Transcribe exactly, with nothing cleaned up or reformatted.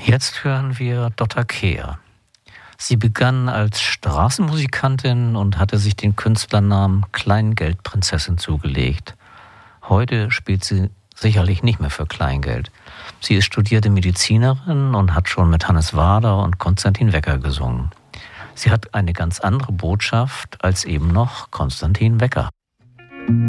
Jetzt hören wir Dotta Kehr. Sie begann als Straßenmusikantin und hatte sich den Künstlernamen Kleingeldprinzessin zugelegt. Heute spielt sie sicherlich nicht mehr für Kleingeld. Sie ist studierte Medizinerin und hat schon mit Hannes Wader und Konstantin Wecker gesungen. Sie hat eine ganz andere Botschaft als eben noch Konstantin Wecker.